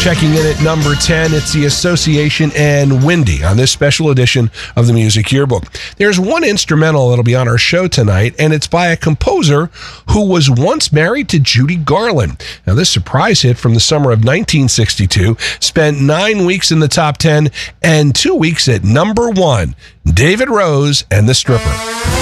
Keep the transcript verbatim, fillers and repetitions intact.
Checking in at number ten, it's the Association and Windy on this special edition of the Music Yearbook. There's one instrumental that'll be on our show tonight, and it's by a composer who was once married to Judy Garland. Now, this surprise hit from the summer of nineteen sixty-two spent nine weeks in the top ten and two weeks at number one. David Rose and the Stripper.